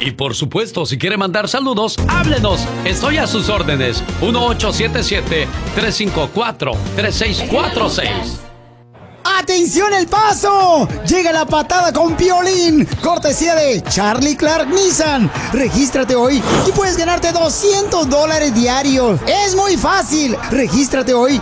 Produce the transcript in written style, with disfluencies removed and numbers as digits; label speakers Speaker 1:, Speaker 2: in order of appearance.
Speaker 1: Y por supuesto, si quiere mandar saludos, háblenos. Estoy a sus órdenes. 1877-354-3646.
Speaker 2: ¡Atención, El Paso! Llega la patada con Piolín, cortesía de Charlie Clark Nissan. Regístrate hoy y puedes ganarte $200 diarios. Es muy fácil. Regístrate hoy